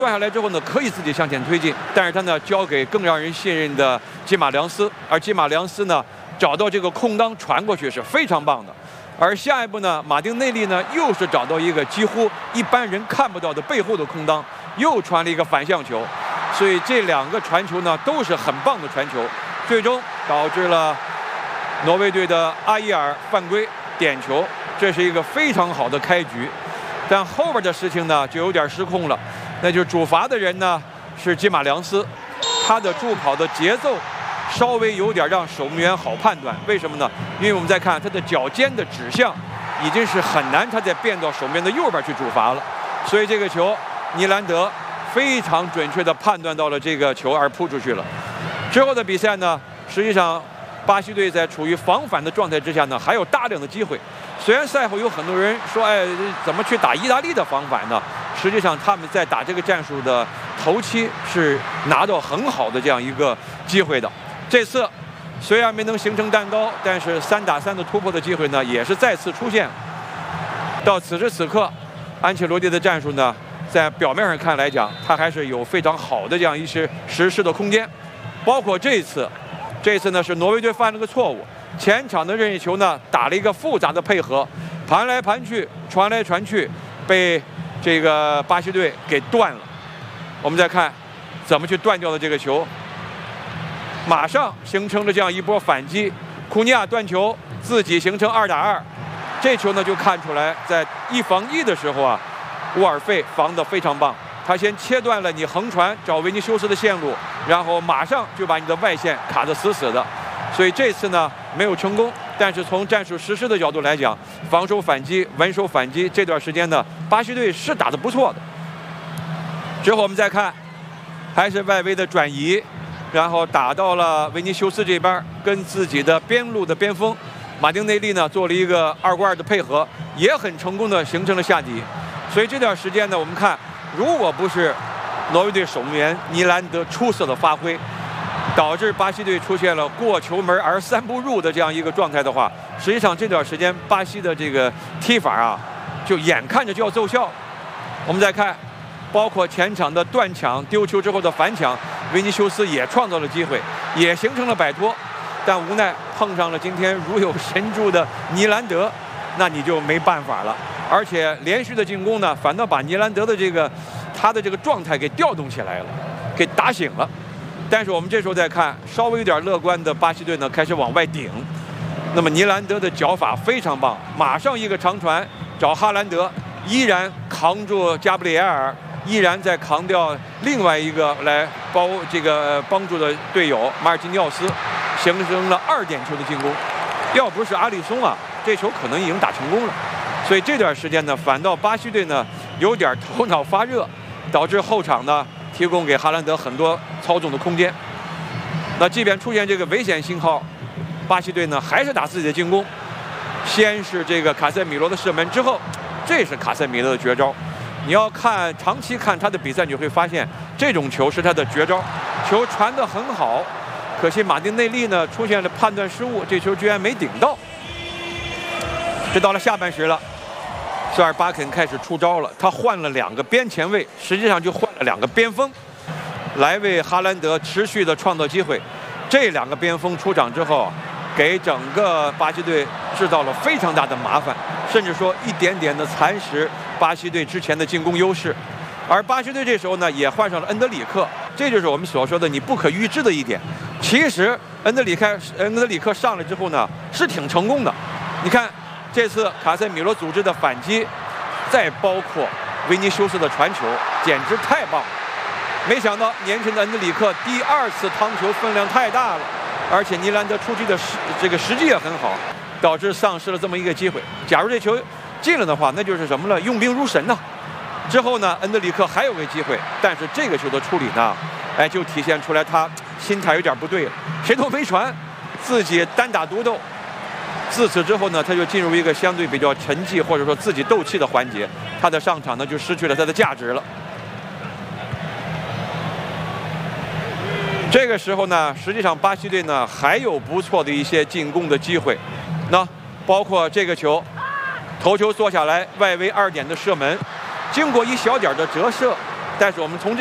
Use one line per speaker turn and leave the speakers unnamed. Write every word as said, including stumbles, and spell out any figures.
断下来之后呢，可以自己向前推进，但是他呢交给更让人信任的基马良斯，而基马良斯呢找到这个空当传过去是非常棒的。而下一步呢，马丁内利呢又是找到一个几乎一般人看不到的背后的空当，又传了一个反向球，所以这两个传球呢都是很棒的传球，最终导致了挪威队的阿伊尔犯规点球，这是一个非常好的开局。但后边的事情呢就有点失控了，那就是主罚的人呢是基马良斯，他的助跑的节奏稍微有点让守门员好判断。为什么呢？因为我们再看他的脚尖的指向已经是很难他再变到守门员的右边去主罚了，所以这个球尼兰德非常准确地判断到了这个球而扑出去了。之后的比赛呢，实际上巴西队在处于防反的状态之下呢，还有大量的机会。虽然赛后有很多人说，哎，怎么去打意大利的防反呢？实际上他们在打这个战术的头期是拿到很好的这样一个机会的。这次虽然没能形成蛋糕，但是三打三的突破的机会呢也是再次出现。到此时此刻，安切洛蒂的战术呢，在表面上看来讲，他还是有非常好的这样一些实施的空间。包括这一次，这次呢是挪威队犯了个错误，前场的任意球呢打了一个复杂的配合，盘来盘去，传来传去，被这个巴西队给断了。我们再看怎么去断掉的这个球，马上形成了这样一波反击。库尼亚断球，自己形成二打二。这球呢就看出来，在一防一的时候啊，沃尔费防得非常棒。他先切断了你横传找维尼修斯的线路，然后马上就把你的外线卡得死死的。所以这次呢没有成功，但是从战术实施的角度来讲，防守反击、稳守反击这段时间呢，巴西队是打得不错的。之后我们再看，还是外围的转移，然后打到了维尼修斯这边，跟自己的边路的边锋马丁内利呢做了一个二过二的配合，也很成功的形成了下底。所以这段时间呢，我们看，如果不是挪威队守门员尼兰德出色的发挥，导致巴西队出现了过球门而三不入的这样一个状态的话，实际上这段时间巴西的这个踢法啊，就眼看着就要奏效。我们再看，包括前场的断抢、丢球之后的反抢，维尼修斯也创造了机会，也形成了摆脱，但无奈碰上了今天如有神助的尼兰德，那你就没办法了。而且连续的进攻呢，反倒把尼兰德的这个他的这个状态给调动起来了，给打醒了。但是我们这时候再看，稍微有点乐观的巴西队呢，开始往外顶。那么尼兰德的脚法非常棒，马上一个长传找哈兰德，依然扛住加布里埃尔，依然在扛掉另外一个来包这个帮助的队友马尔基尼奥斯，形成了二点球的进攻。要不是阿里松啊，这球可能已经打成功了。所以这段时间呢，反倒巴西队呢有点头脑发热，导致后场呢提供给哈兰德很多操纵的空间。那即便出现这个危险信号，巴西队呢还是打自己的进攻。先是这个卡塞米罗的射门，之后这是卡塞米罗的绝招。你要看长期看他的比赛，你会发现这种球是他的绝招，球传得很好，可惜马丁内利呢出现了判断失误，这球居然没顶到。这到了下半时了，瑟尔巴肯开始出招了，他换了两个边前卫，实际上就换了两个边锋，来为哈兰德持续的创造机会。这两个边锋出场之后，给整个巴西队制造了非常大的麻烦，甚至说一点点的蚕食巴西队之前的进攻优势。而巴西队这时候呢，也换上了恩德里克，这就是我们所说的你不可预知的一点。其实恩德里克恩德里克上来之后呢，是挺成功的。你看这次卡塞米罗组织的反击，再包括维尼修斯的传球，简直太棒了。没想到年轻的恩德里克第二次趟球分量太大了，而且尼兰德出击的时这个时机也很好，导致丧失了这么一个机会。假如这球进了的话，那就是什么了？用兵如神呐。之后呢，恩德里克还有个机会，但是这个球的处理呢，哎，就体现出来他心态有点不对了，谁都没传，自己单打独斗。自此之后呢，他就进入一个相对比较沉寂或者说自己斗气的环节，他的上场呢就失去了他的价值了。这个时候呢，实际上巴西队呢还有不错的一些进攻的机会，那包括这个球，头球做下来，外围二点的射门，经过一小点的折射， 但是我们从这